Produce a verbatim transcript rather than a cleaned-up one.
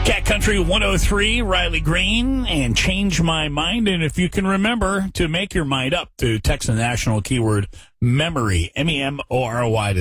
Cat Country one oh three, Riley Green, and Change My Mind. And if you can remember to make your mind up, to text the national keyword memory, M E M O R O Y,